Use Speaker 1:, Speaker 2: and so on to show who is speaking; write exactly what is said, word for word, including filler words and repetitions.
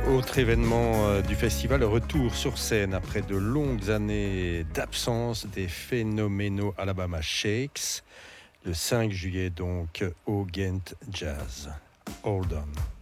Speaker 1: Autre événement euh, du festival, le retour sur scène après de longues années d'absence des phénoménaux Alabama Shakes. Le cinq juillet donc au Ghent Jazz. Hold on.